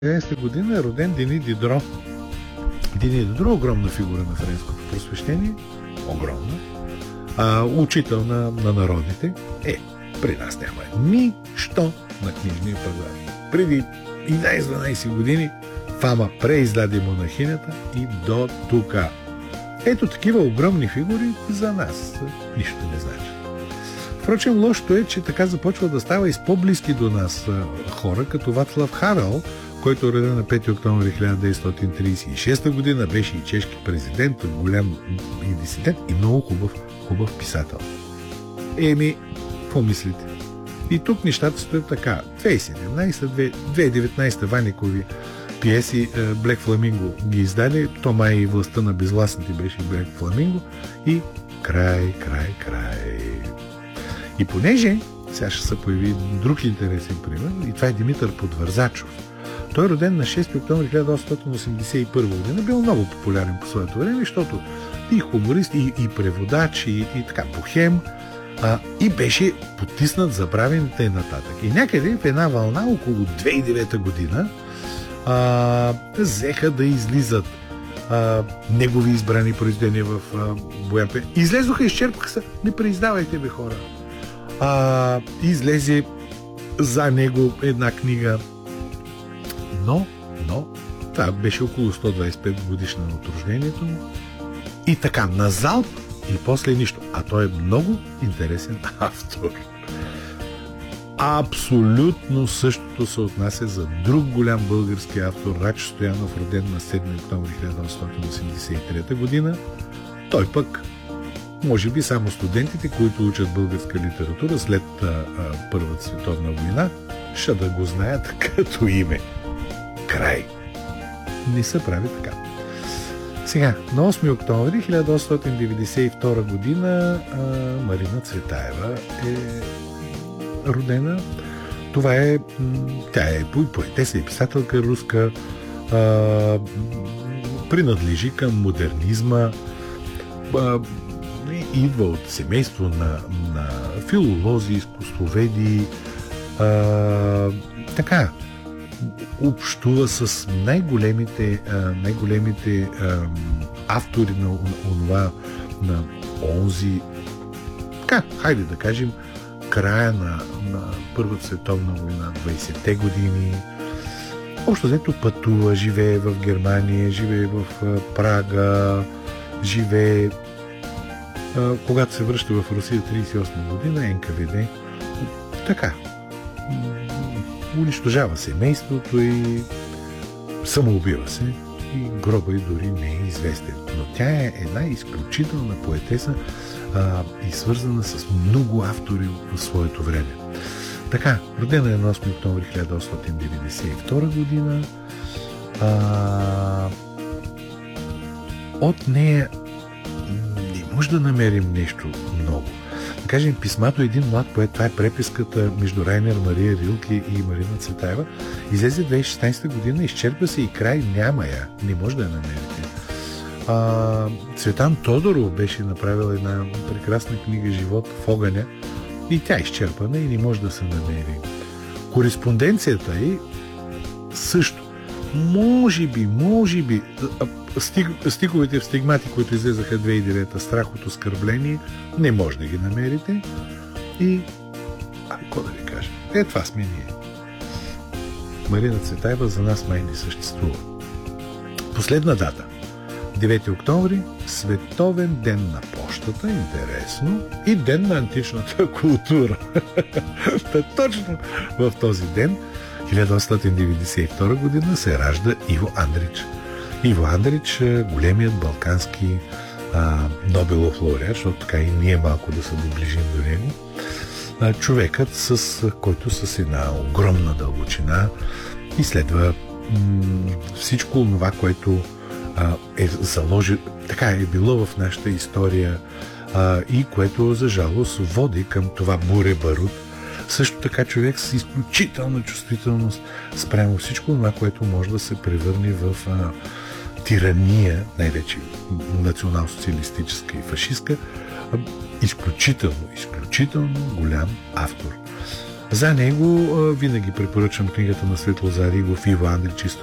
1911 година е роден Дени Дидро. Дени Дидро е огромна фигура на френското просвещение. Огромна. Учител на народите. При нас няма нищо на книжния пазар. Преди 11-12 години Фама преиздаде Монахинята и до тука. Ето такива огромни фигури за нас нищо не значат. Впрочем, лошото е, че така започва да става и с по-близки до нас хора, като Вацлав Хавел, който е роден на 5 октомври 1936 година, беше и чешки президент, голям и дисидент и много хубав писател. Какво мислите? И тук нещата стоят така. 2017-2019 Ваникови пиеси Блек Фламинго ги издаде, то май и Властта на безвластните беше Блек Фламинго и край. И понеже сега ще се появи друг интересен пример, и това е Димитър Подвързачов. Той е роден на 6 октомври 1881 година, бил много популярен по своето време, защото и хуморист, и преводач, и така бохем, и беше потиснат, забравен и нататък. И някъде в една вълна около 2009 година взеха да излизат негови избрани произведения в Боян Пеев. Излезоха, изчерпаха се. Не преиздавайте, бе, хора. Излезе за него една книга. Но това беше около 125 годишна от рождението му. И така, на залп и после нищо. А той е много интересен автор. Абсолютно същото се отнася за друг голям български автор, Рачо Стоянов, роден на 7 октомври 1983 година. Той пък, може би само студентите, които учат българска литература след Първата световна война, ще да го знаят като име. Край. Не се прави така. Сега, на 8 октомври 1892 година Марина Цветаева е родена. Това е, тя е поетеса и писателка руска, принадлежи към модернизма, идва от семейство на филолози, изкуствоведи, така, общува с най-големите автори на онова, на онзи, така, хайде да кажем, края на Първата световна война, 20-те години. Общо взето пътува, живее в Германия, живее в Прага, живее, когато се връща в Русия 1938 година, НКВД. Така. Унищожава семейството и самоубива се. И гроба й дори не е известен. Но тя е една изключителна поетеса и свързана с много автори в своето време. Така, родена е на 8 октомври 1992 година. От нея не може да намерим нещо много. Да кажем, писмато един млад поет, това е преписката между Райнер Мария Рилке и Марина Цветаева, излезе 2016 година, изчерпа се и край, няма я. Не може да я намерите. Цветан Тодоров беше направил една прекрасна книга "Живот в огъня" и тя е изчерпана и не може да се намери. Кореспонденцията е също. Може би стиховете в "Стигмати", които излезаха 2009, "Страх от оскърбление", не може да ги намерите. И какво да ви кажа? Това сме ние. Марина Цветаева за нас май не съществува. Последна дата. 9 октомври, Световен ден на пощата, интересно, и Ден на античната култура. Точно в този ден, 1892 година, се ражда Иво Андрич. Иво Андрич, големият балкански Нобелов лауреат, защото така и ние малко да се доближим до него. Човекът, който с една огромна дълбочина изследва всичко това, което е заложил, така е било в нашата история и което за жалост води към това буре барут. Също така човек с изключителна чувствителност спрямо всичко това, което може да се превърне в тирания, най-вече национал-социалистическа и фашистка. Изключително голям автор. За него винаги препоръчвам книгата на Светлозар Игов, Иво Андрич